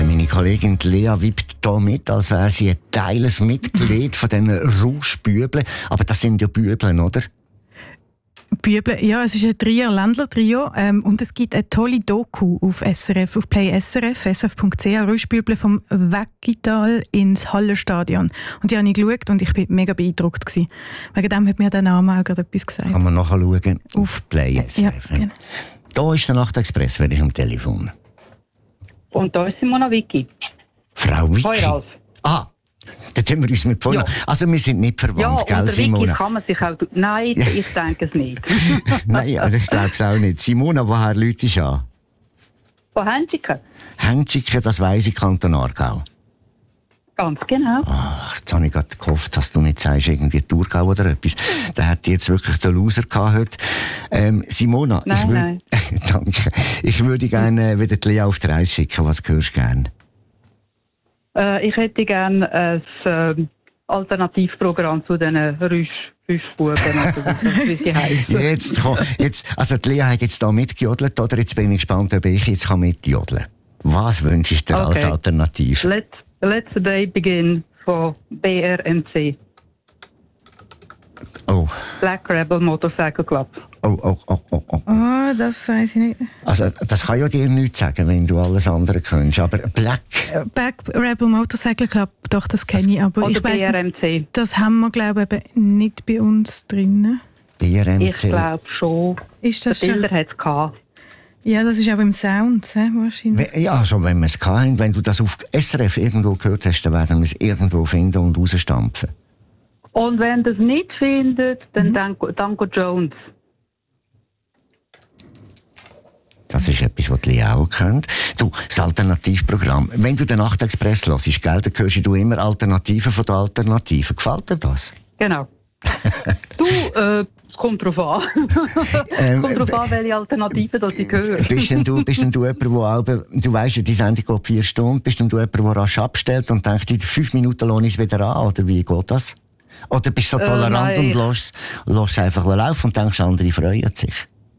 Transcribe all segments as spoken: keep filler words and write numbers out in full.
Also meine Kollegin Lea wippt hier mit, als wäre sie ein teiles Mitglied von diesen Rauschbübeln. Aber das sind ja Bübeln, oder? Büble, ja, es ist ein Trier, Ländler-Trio ähm, und es gibt eine tolle Doku auf S R F, auf Play S R F, S R F Punkt C H, Rauschbüble vom Weggital ins Hallerstadion. Und die habe ich geschaut und ich war mega beeindruckt gewesen. Wegen dem hat mir der Name auch gerade etwas gesagt. Kann man nachschauen auf Play S R F. Ja, genau. Da ist der Nachtexpress, wer ist am Telefon? Und da ist Simona Vicky. Frau Vicky? Hoi, Ralf. Ah, da tun wir uns mit vorne. Ja. Also wir sind nicht verwandt, Ja, gell, unter Simona? Vicky kann man sich auch... Nein, ich denke es nicht. Nein, also ich glaube es auch nicht. Simona, woher läutest du an? Von Händschiken? Händschiken, das weiss ich, Kanton Aargau. Ganz genau. Ach, jetzt habe ich gerade gehofft, dass du nicht sagst, irgendwie Thurgau oder etwas. Da hat jetzt wirklich den Loser gehabt heute. Ähm, Simona, Nein, ich würd, nein. danke. Ich würde gerne wieder die Lea auf die Reise schicken. Was hörst du gerne? Äh, ich hätte gerne ein äh, Alternativprogramm zu diesen Rauschbuben, also wie sie heißen. Jetzt, komm, jetzt, also die Lea hat jetzt da mitgejodelt, oder? Jetzt bin ich gespannt, ob ich jetzt mitjodeln kann. Was wünschst du dir Okay. als Alternative? Let, let the day begin von B R M C. Oh, Black Rebel Motorcycle Club. oh, oh, oh, oh, oh. Oh, das weiss ich nicht. Also, das kann ja dir nichts sagen, wenn du alles andere kennst. Aber Black, Back Rebel Motorcycle Club, doch, das kenne ich, aber Oder ich weiss B R nicht, M C. das haben wir, glaube ich, eben nicht bei uns drin. B R M Ich C. glaube schon. Ist Der das schon? Bilder hat es gehabt. Ja, das ist auch im Sound, he, wahrscheinlich. We- Ja, also wenn wir es hatten, wenn du das auf S R F irgendwo gehört hast, dann werden wir es irgendwo finden und rausstampfen. Und wenn ihr es nicht findet, dann Mhm. Danko, Danko Jones. Das ist etwas, was die Lea auch kennt. Du, das Alternativprogramm. Wenn du den Nachtexpress hörst, gell, dann hörst du immer Alternativen von den Alternativen. Gefällt dir das? Genau. du, äh, es kommt drauf an. Ähm, Es kommt drauf an, welche Alternative das ich höre. Bist denn du, bist denn du jemand, der auch, du weisst ja, die Sendung geht vier Stunden, bist denn du jemand, der rasch abstellt und denkt, in fünf Minuten lohne ich es wieder an, oder wie geht das? Oder bist du so Äh, tolerant nein. und lässt es einfach laufen und denkst, andere freuen sich?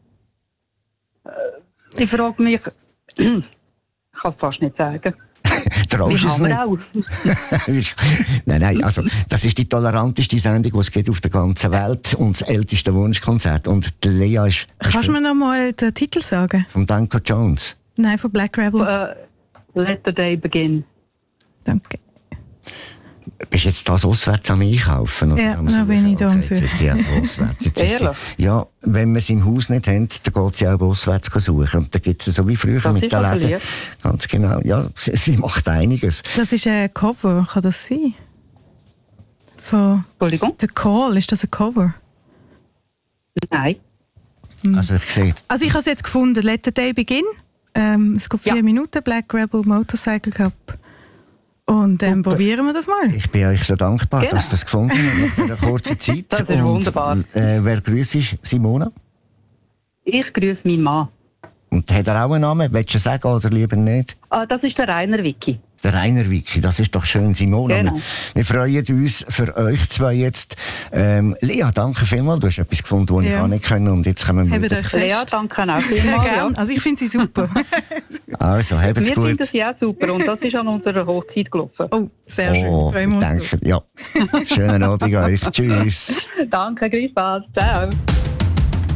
Ich frage mich, ich kann es fast nicht sagen. Traust du es haben nicht? wir auch. Ich- nein, nein, also, das ist die toleranteste Sendung, die es gibt auf der ganzen Welt und das älteste Wunschkonzert. Und die Lea ist, Kannst du mir noch mal den Titel sagen? von Danko Jones. Nein, von Black Rebel. Äh, let the day begin. Danke. Bist du jetzt das auswärts am Einkaufen? Oder Ja, am da bin ich da am Okay, jetzt ist sie also auswärts. Jetzt ist sie, Ehrlich? ja, wenn man es im Haus nicht hat, dann geht sie auch auswärts suchen. Und da gibt es so wie früher Das mit ist den aber Läden. lieb. Ganz genau. Ja, sie, sie macht einiges. Das ist ein Cover, kann das sein? Von Entschuldigung? The Call, ist das ein Cover? Nein. Also ich sehe, Also ich habe es jetzt gefunden, Let the Day Begin. Ähm, es geht vier Ja. Minuten, Black Rebel Motorcycle Club. Und ähm, Super. probieren wir das mal. ich bin euch so dankbar, Genau. dass ihr das gefunden habt nach einer kurzen Zeit. Das ist Und, wunderbar. Äh, wer grüßt ist? Simona? Ich grüße meinen Mann. Und hat er auch einen Namen? Willst du sagen oder lieber nicht? Ah, das ist der Rainer Vicky. Der Rainer Vicky, das ist doch schön, Simona. Genau. Wir, wir freuen uns für euch zwei jetzt. Ähm, Lea, danke vielmals. Du hast etwas gefunden, das Ja. ich auch nicht können. Und jetzt kommen wir Habt wieder. euch Lea, fest. danke auch Sehr vielmals. Ja. gerne. Also ich finde sie super. Also, habt's Wir gut. finden sie auch super und das ist an unserer Hochzeit gelaufen. Oh, sehr schön. Oh, Freuen wir uns danke. Ja. Schönen Abend euch. Tschüss. Danke, gleichfalls. Ciao.